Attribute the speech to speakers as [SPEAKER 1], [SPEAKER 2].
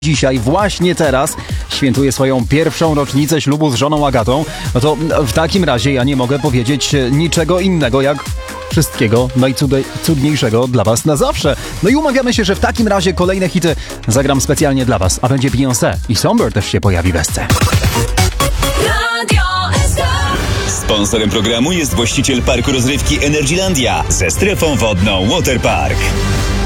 [SPEAKER 1] dzisiaj, właśnie teraz, świętuje swoją pierwszą rocznicę ślubu z żoną Agatą, no to w takim razie ja nie mogę powiedzieć niczego innego jak wszystkiego najcudniejszego dla was na zawsze. No i umawiamy się, że w takim razie kolejne hity zagram specjalnie dla was, a będzie Beyoncé i Somber też się pojawi w SC.
[SPEAKER 2] Sponsorem programu jest właściciel parku rozrywki Energylandia ze strefą wodną Waterpark.